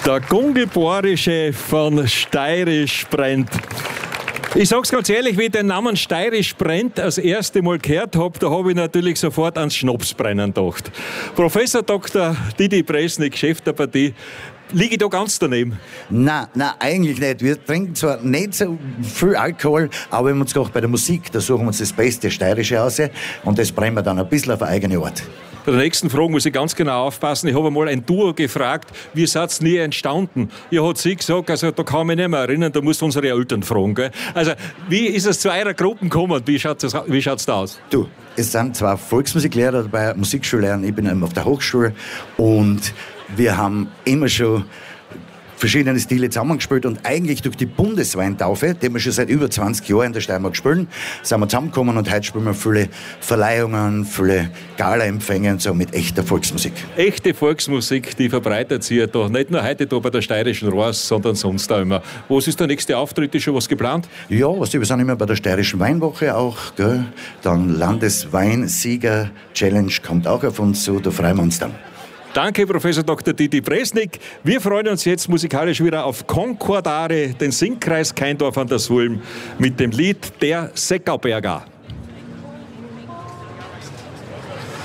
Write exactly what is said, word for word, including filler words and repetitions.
Der Gungelbohrische von Steirisch brennt. Ich sag's ganz ehrlich, wie ich den Namen Steirisch brennt das erste Mal gehört habe, da habe ich natürlich sofort ans Schnapsbrennen gedacht. Professor Doktor Didi Bresnik, Chef der Partie, liege ich da ganz daneben? Nein, nein, eigentlich nicht. Wir trinken zwar nicht so viel Alkohol, aber wir haben uns gedacht, bei der Musik, da suchen wir uns das beste Steirische aus und das brennen wir dann ein bisschen auf eine eigene Art. Bei der nächsten Frage muss ich ganz genau aufpassen. Ich habe einmal ein Duo gefragt, wie seid ihr nie entstanden? Ja, hat sie gesagt, also da kann ich mich nicht mehr erinnern, da musst du unsere Eltern fragen. Gell? Also, wie ist es zu eurer Gruppe gekommen? Wie schaut es wie schaut's da aus? Du, es sind zwei Volksmusiklehrer dabei, Musikschullehrer, ich bin eben auf der Hochschule und wir haben immer schon verschiedene Stile zusammengespielt und eigentlich durch die Bundesweintaufe, die wir schon seit über zwanzig Jahren in der Steiermark spielen, sind wir zusammengekommen und heute spielen wir viele Verleihungen, viele Gala-Empfänge und so mit echter Volksmusik. Echte Volksmusik, die verbreitet sich ja da, nicht nur heute da bei der Steirischen Ross, sondern sonst auch immer. Was ist der nächste Auftritt? Ist schon was geplant? Ja, was, wir sind immer bei der Steirischen Weinwoche auch, gell? Dann Landesweinsieger-Challenge kommt auch auf uns zu, da freuen wir uns dann. Danke, Professor Doktor Didi Bresnik. Wir freuen uns jetzt musikalisch wieder auf Konkordare, den Singkreis Keindorf an der Sulm mit dem Lied Der Seckauberger.